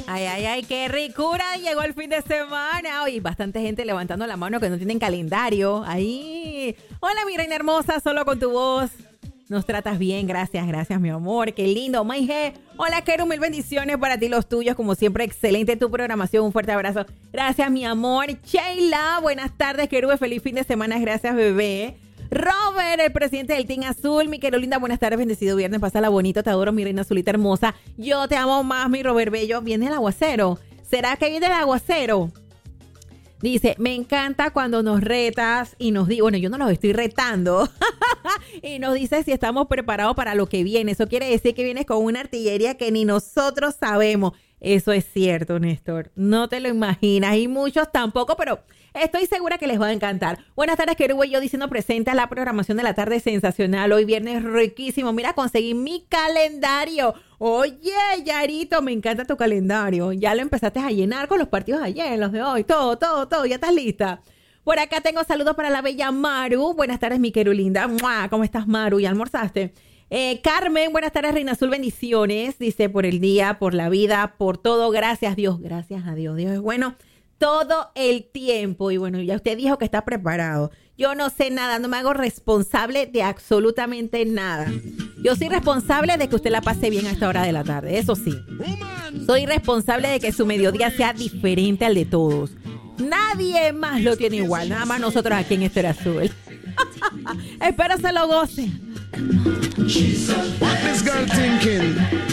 Ay, ay, ay, qué ricura. Llegó el fin de semana. Hoy bastante gente levantando la mano que no tienen calendario. Ahí. Hola, mi reina hermosa, solo con tu voz. Nos tratas bien, gracias, mi amor. Qué lindo. Maije, hola, Keru, mil bendiciones para ti, los tuyos. Como siempre, excelente tu programación. Un fuerte abrazo. Gracias, mi amor. Sheila, buenas tardes, Keru. Feliz fin de semana. Gracias, bebé. Robert, el presidente del Team Azul. Mi Keru linda, buenas tardes, bendecido viernes. Pásala bonito, te adoro, mi reina azulita hermosa. Yo te amo más, mi Robert Bello. Viene el aguacero. ¿Será que viene el aguacero? Dice, me encanta cuando nos retas y nos dice, bueno, yo no los estoy retando, y nos dice si estamos preparados para lo que viene. Eso quiere decir que vienes con una artillería que ni nosotros sabemos. Eso es cierto, Néstor. No te lo imaginas. Y muchos tampoco, pero estoy segura que les va a encantar. Buenas tardes, Keru. Yo diciendo presenta la programación de la tarde sensacional. Hoy viernes riquísimo. Mira, conseguí mi calendario. Oye, Yarito, me encanta tu calendario. Ya lo empezaste a llenar con los partidos de ayer, los de hoy. Todo. ¿Ya estás lista? Por acá tengo saludos para la bella Maru. Buenas tardes, mi Keru linda. ¡Mua! ¿Cómo estás, Maru? ¿Ya almorzaste? Carmen, buenas tardes, Reina Azul, bendiciones. Dice, por el día, por la vida, por todo. Gracias, Dios. Gracias a Dios. Dios es bueno todo el tiempo. Y bueno, ya usted dijo que está preparado. Yo no sé nada, no me hago responsable de absolutamente nada. Yo soy responsable de que usted la pase bien a esta hora de la tarde, eso sí. Soy responsable de que su mediodía sea diferente al de todos. Nadie más lo tiene igual, nada más nosotros aquí en Estéreo Azul. Espero se lo gocen. What this girl thinking?